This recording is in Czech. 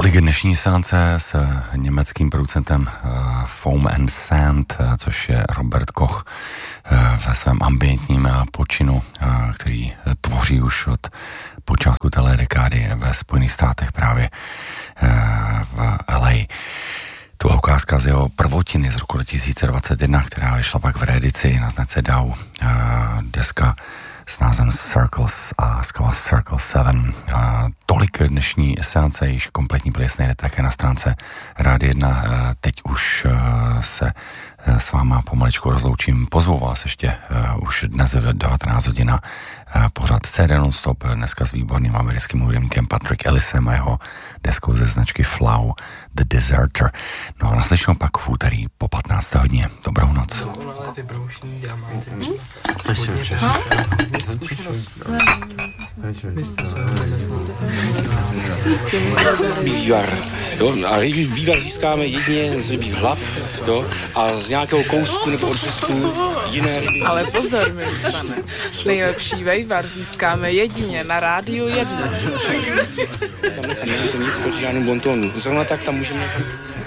Tolik dnešní seance s německým producentem Foam and Sand, což je Robert Koch ve svém ambientním počinu, který tvoří už od počátku téhle dekády ve Spojených státech, právě v LA. To je ukázka z jeho prvotiny z roku 2021, která vyšla pak v reedici na značce DAW, deska s názvem Circles a skala Circle 7. Tolik dnešní seance, již kompletní playlist najdete také na stránce Rádia 1. Teď už se s váma pomaličku rozloučím. Pozvu vás ještě už dnes v 19 hodin pořad CD Non-Stop, dneska s výborným americkým hudebníkem Patrick Ellisem a jeho deskou ze značky Flow, The Deserter. No a naslyšenou pak v úterý po 15. hodině. Dobrou noc. Vývar. A vývar získáme jedině z rybích hlav, jo, a z nějakého kousku nebo odřezku jiné ryby. Ale pozor, milí pane, nejlepší vývar získáme jedině na Rádiu 1. Tam není to nic proti žádnému bontonu. Zrovna tak tam můžeme